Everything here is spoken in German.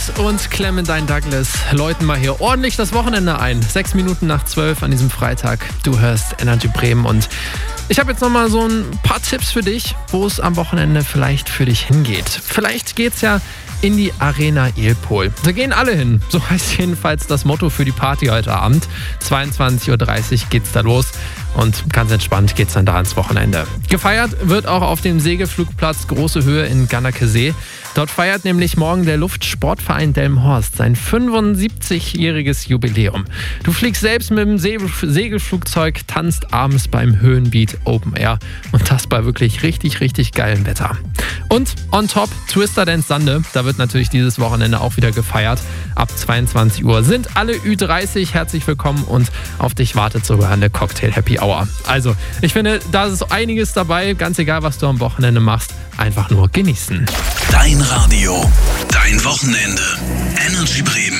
Und Clementine Douglas läuten mal hier ordentlich das Wochenende ein. 6 Minuten nach 12 an diesem Freitag. Du hörst Energy Bremen und ich habe jetzt nochmal so ein paar Tipps für dich, wo es am Wochenende vielleicht für dich hingeht. Vielleicht geht's ja in die Arena Ilpol. Da gehen alle hin. So heißt jedenfalls das Motto für die Party heute Abend. 22.30 Uhr geht's da los. Und ganz entspannt geht's dann da ins Wochenende. Gefeiert wird auch auf dem Segelflugplatz Große Höhe in Gannakesee. Dort feiert nämlich morgen der Luftsportverein Delmenhorst sein 75-jähriges Jubiläum. Du fliegst selbst mit dem Segelflugzeug, tanzt abends beim Höhenbeat Open Air und das bei wirklich richtig, richtig geilem Wetter. Und on top Twister Dance Sande, da wird natürlich dieses Wochenende auch wieder gefeiert. Ab 22 Uhr sind alle Ü30 herzlich willkommen und auf dich wartet sogar eine Cocktail Happy Hour. Also, ich finde, da ist einiges dabei, ganz egal, was du am Wochenende machst, einfach nur genießen. Dein Radio, dein Wochenende. Energy Bremen.